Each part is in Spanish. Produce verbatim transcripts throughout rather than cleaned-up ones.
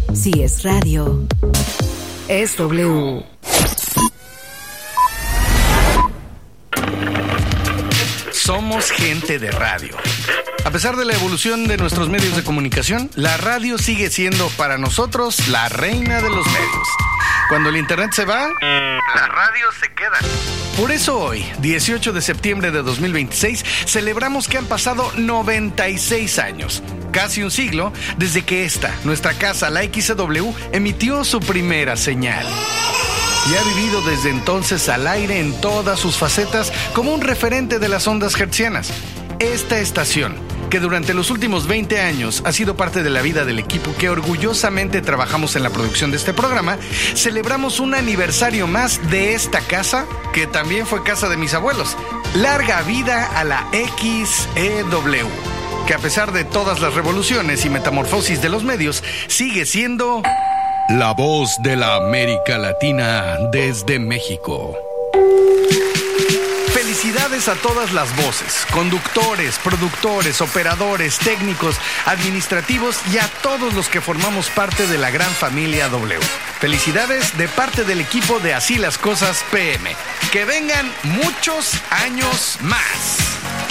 Si es radio, es W. Somos gente de radio. A pesar de la evolución de nuestros medios de comunicación, la radio sigue siendo para nosotros la reina de los medios. Cuando el internet se va, la radio se queda. Por eso hoy, dieciocho de septiembre de dos mil veintiséis, celebramos que han pasado noventa y seis años, casi un siglo, desde que esta, nuestra casa, la X C W, emitió su primera señal. Y ha vivido desde entonces al aire en todas sus facetas como un referente de las ondas hertzianas. Esta estación, que durante los últimos veinte años ha sido parte de la vida del equipo que orgullosamente trabajamos en la producción de este programa, celebramos un aniversario más de esta casa, que también fue casa de mis abuelos. Larga vida a la X E W, que a pesar de todas las revoluciones y metamorfosis de los medios, sigue siendo la voz de la América Latina desde México. Felicidades a todas las voces, conductores, productores, operadores, técnicos, administrativos y a todos los que formamos parte de la gran familia W. Felicidades de parte del equipo de Así las Cosas P M. Que vengan muchos años más.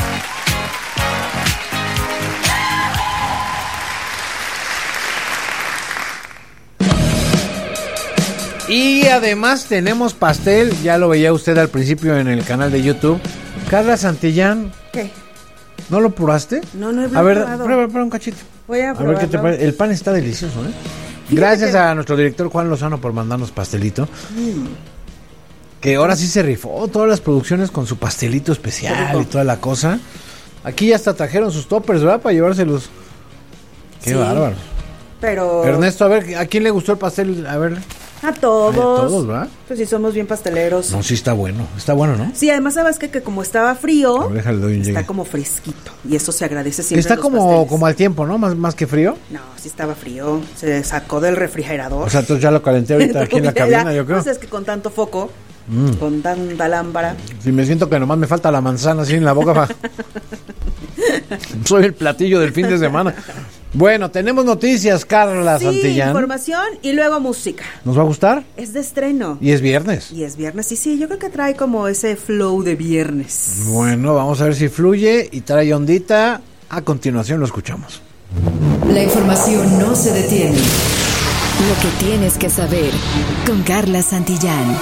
Y además tenemos pastel, ya lo veía usted al principio en el canal de YouTube. Carla Santillán. ¿Qué? ¿No lo probaste? No, no he A ver, probado. prueba, prueba un cachito. Voy a A ver qué te probarlo. parece. El pan está delicioso, ¿eh? Fíjate Gracias que- a nuestro director Juan Lozano por mandarnos pastelito. Mm. Que ahora sí se rifó todas las producciones con su pastelito especial Qué rico. y toda la cosa. Aquí ya hasta trajeron sus toppers, ¿verdad? Para llevárselos. Qué Sí. bárbaro. Pero Ernesto, a ver, ¿a quién le gustó el pastel? A ver. a todos. A todos, ¿verdad? Pues sí, somos bien pasteleros. No, sí está bueno. Está bueno, ¿no? Sí, además sabes que, que como estaba frío, A ver, déjale, doy un está llegue. como fresquito. Y eso se agradece siempre. Está en los como, pasteles. como al tiempo, ¿no? Más, más que frío. No, sí estaba frío. Se sacó del refrigerador. O sea, entonces ya lo calenté ahorita aquí en la cabina, yo creo. Pues es que con tanto foco, Mm. con tanta lámpara. Si me siento que nomás me falta la manzana así en la boca. pa- Soy el platillo del fin de semana. Bueno, tenemos noticias, Carla Sí, Santillán. información y luego música. ¿Nos va a gustar? Es de estreno. Y es viernes. Y es viernes. Y sí, yo creo que trae como ese flow de viernes. Bueno, vamos a ver si fluye y trae ondita. A continuación lo escuchamos. La información no se detiene. Lo que tienes que saber con Carla Santillán.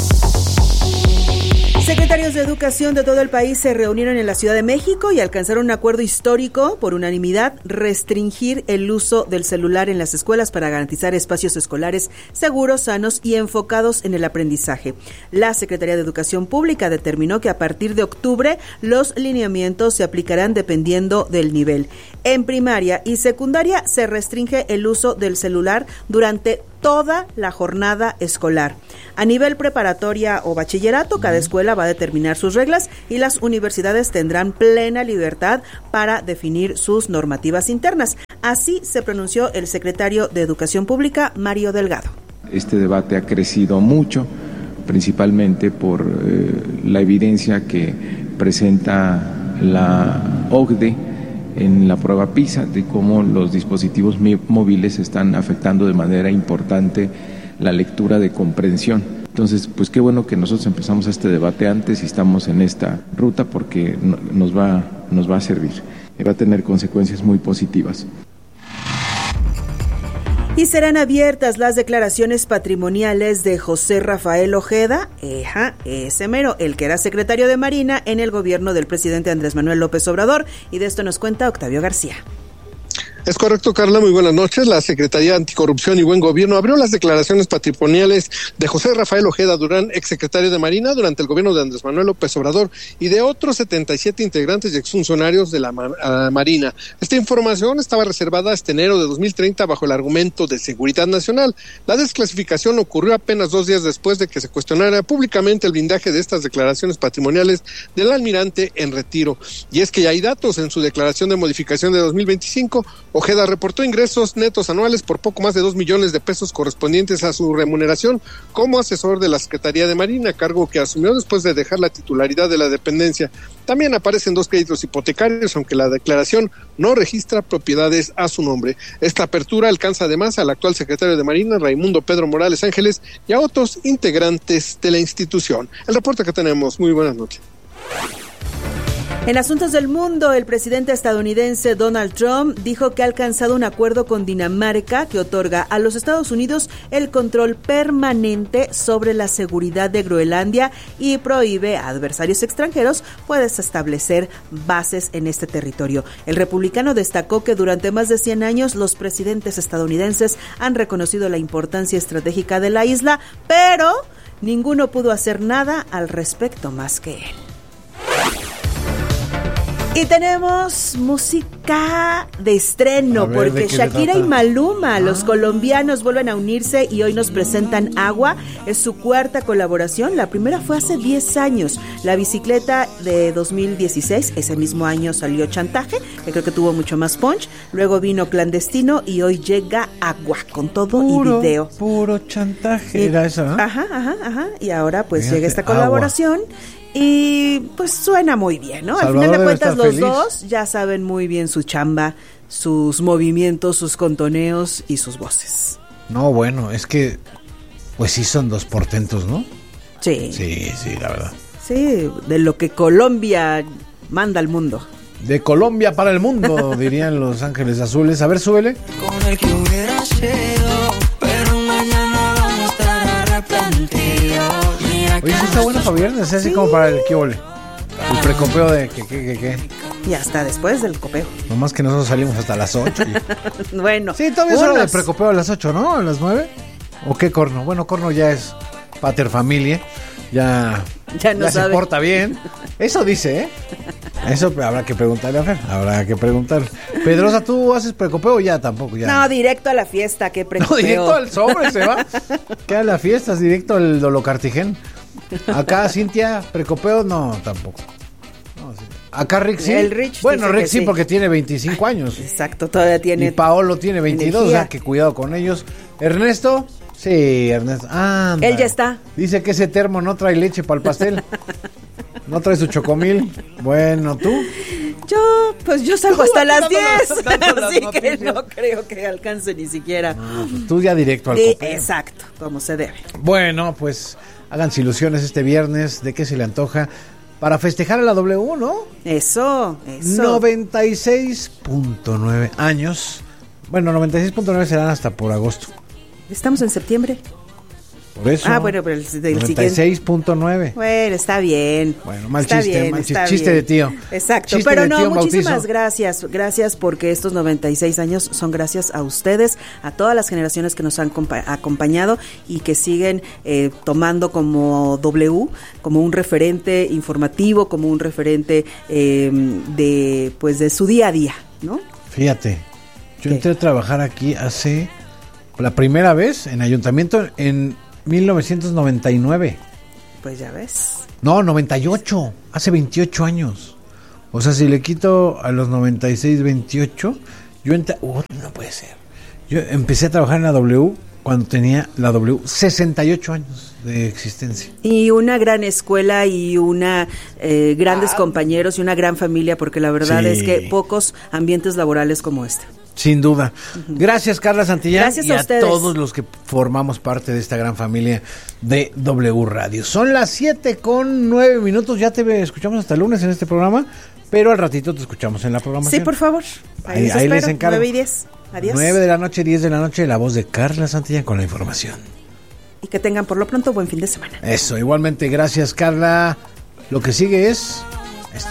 Secretarios de Educación de todo el país se reunieron en la Ciudad de México y alcanzaron un acuerdo histórico por unanimidad: restringir el uso del celular en las escuelas para garantizar espacios escolares seguros, sanos y enfocados en el aprendizaje. La Secretaría de Educación Pública determinó que a partir de octubre los lineamientos se aplicarán dependiendo del nivel. En primaria y secundaria se restringe el uso del celular durante toda la jornada escolar. A nivel preparatoria o bachillerato, cada escuela va a determinar sus reglas y las universidades tendrán plena libertad para definir sus normativas internas. Así se pronunció el secretario de Educación Pública, Mario Delgado. Este debate ha crecido mucho, principalmente por eh, la evidencia que presenta la O C D E en la prueba PISA de cómo los dispositivos móviles están afectando de manera importante la lectura de comprensión. Entonces, pues qué bueno que nosotros empezamos este debate antes y estamos en esta ruta porque no, nos va, nos va a servir y va a tener consecuencias muy positivas. Y serán abiertas las declaraciones patrimoniales de José Rafael Ojeda, eja, ese mero, el que era secretario de Marina en el gobierno del presidente Andrés Manuel López Obrador. Y de esto nos cuenta Octavio García. Es correcto, Carla, muy buenas noches. La Secretaría Anticorrupción y Buen Gobierno abrió las declaraciones patrimoniales de José Rafael Ojeda Durán, exsecretario de Marina durante el gobierno de Andrés Manuel López Obrador, y de otros setenta y siete integrantes y exfuncionarios de la uh, Marina. Esta información estaba reservada hasta enero de dos mil treinta bajo el argumento de seguridad nacional. La desclasificación ocurrió apenas dos días después de que se cuestionara públicamente el blindaje de estas declaraciones patrimoniales del almirante en retiro. Y es que ya hay datos en su declaración de modificación de dos mil veinticinco, Ojeda reportó ingresos netos anuales por poco más de dos millones de pesos correspondientes a su remuneración como asesor de la Secretaría de Marina, cargo que asumió después de dejar la titularidad de la dependencia. También aparecen dos créditos hipotecarios, aunque la declaración no registra propiedades a su nombre. Esta apertura alcanza además al actual secretario de Marina, Raimundo Pedro Morales Ángeles, y a otros integrantes de la institución. El reporte que tenemos. Muy buenas noches. En asuntos del mundo, el presidente estadounidense Donald Trump dijo que ha alcanzado un acuerdo con Dinamarca que otorga a los Estados Unidos el control permanente sobre la seguridad de Groenlandia y prohíbe a adversarios extranjeros puedes establecer bases en este territorio. El republicano destacó que durante más de cien años los presidentes estadounidenses han reconocido la importancia estratégica de la isla, pero ninguno pudo hacer nada al respecto más que él. Y tenemos música de estreno, ver, porque Shakira y Maluma, ah. los colombianos, vuelven a unirse y hoy nos presentan Agua. Es su cuarta colaboración, la primera fue hace diez años. La bicicleta de dos mil dieciséis, ese mismo año salió Chantaje, que creo que tuvo mucho más punch. Luego vino Clandestino y hoy llega Agua, con todo puro, y video. Puro chantaje, y, era eso, ¿no? Ajá, ajá, ajá. Y ahora pues Fíjate, llega esta colaboración. Agua. Y pues suena muy bien, ¿no? Salvador, al final de cuentas los feliz. dos ya saben muy bien su chamba, sus movimientos, sus contoneos y sus voces. No, bueno, es que pues sí son dos portentos, ¿no? Sí. Sí, sí, la verdad. Sí, de lo que Colombia manda al mundo. De Colombia para el mundo, dirían los Ángeles Azules. A ver, súbele. Con el que hubiera sido, pero mañana vamos a estar arrepentidos. Oye, sí está bueno para viernes, así sí. como para el que ole. El precopeo de que, que, que, que. Y hasta después del copeo. Nomás que nosotros salimos hasta las ocho. Y... bueno. Sí, todavía es hora de precopeo a las ocho, ¿no? A las nueve. ¿O qué corno? Bueno, corno ya es pater familia. Ya, ya, no ya se porta bien. Eso dice, ¿eh? Eso habrá que preguntarle a Fer. Habrá que preguntarle. Pedrosa, ¿tú haces precopeo o ya tampoco? Ya. No, directo a la fiesta, ¿qué precopeo? No, directo al sobre se va. ¿Qué a la fiesta? Es directo al Dolocartigen. Acá, Cintia, precopeo, no, tampoco. No, sí. Acá Rick sí. El Rich bueno, Rick sí, sí, porque tiene veinticinco años. Exacto, todavía tiene. Y Paolo tiene veintidós, energía. O sea, que cuidado con ellos. Ernesto, sí, Ernesto. Ah, él ya está. Dice que ese termo no trae leche para el pastel. No trae su chocomil. Bueno, ¿tú? Yo, pues yo salgo hasta las diez. Así que no creo que alcance ni siquiera. No, pues tú ya directo al sí, copeo. Exacto, como se debe. Bueno, pues háganse ilusiones este viernes. ¿De qué se le antoja? Para festejar a la W, ¿no? Eso, eso. noventa y seis punto nueve años. Bueno, noventa y seis punto nueve serán hasta por agosto. Estamos en septiembre. Por eso. Ah, bueno, pero el, el noventa y seis punto nueve. Bueno, está bien. Bueno, mal está chiste, bien, mal chiste, está chiste bien. de tío. Exacto, chiste pero de no, tío muchísimas bautizo. gracias. Gracias porque estos noventa y seis años son gracias a ustedes, a todas las generaciones que nos han compa- acompañado y que siguen eh, tomando como W, como un referente informativo, como un referente eh, de, pues, de su día a día, ¿no? Fíjate, yo ¿Qué? entré a trabajar aquí hace la primera vez en ayuntamiento en mil novecientos noventa y nueve. Pues ya ves. No, noventa y ocho, hace veintiocho años. O sea, si le quito a los noventa y seis, veintiocho, yo entré... Uh, no puede ser. Yo empecé a trabajar en la W cuando tenía la W sesenta y ocho años de existencia. Y una gran escuela y una eh, grandes ah. compañeros y una gran familia, porque la verdad Sí. es que pocos ambientes laborales como este. Sin duda. Uh-huh. Gracias, Carla Santillán. Gracias y a, a ustedes. todos los que formamos parte de esta gran familia de W Radio. Son las siete con nueve minutos. Ya te escuchamos hasta el lunes en este programa, pero al ratito te escuchamos en la programación. Sí, por favor. Ahí, ahí, ahí les encargo. nueve y diez. Adiós. nueve de la noche, diez de la noche, la voz de Carla Santillán con la información. Y que tengan por lo pronto buen fin de semana. Eso, igualmente. Gracias, Carla. Lo que sigue es...